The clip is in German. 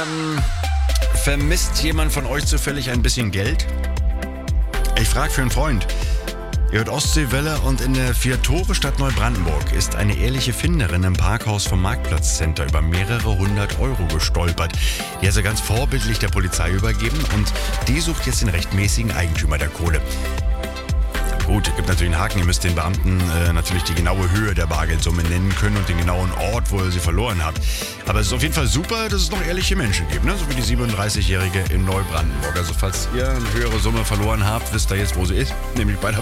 Vermisst jemand von euch zufällig ein bisschen Geld? Ich frage für einen Freund. Ihr hört Ostseewelle und in der Vier-Tore-Stadt Neubrandenburg ist eine ehrliche Finderin im Parkhaus vom Marktplatzcenter über mehrere 100 Euro gestolpert. Die hat sie ganz vorbildlich der Polizei übergeben und die sucht jetzt den rechtmäßigen Eigentümer der Kohle. Gut, gibt natürlich einen Haken, ihr müsst den Beamten natürlich die genaue Höhe der Bargeldsumme nennen können und den genauen Ort, wo ihr sie verloren habt. Aber es ist auf jeden Fall super, dass es noch ehrliche Menschen gibt, ne? So wie die 37-Jährige in Neubrandenburg. Also falls ihr eine höhere Summe verloren habt, wisst ihr jetzt, wo sie ist, nämlich bei der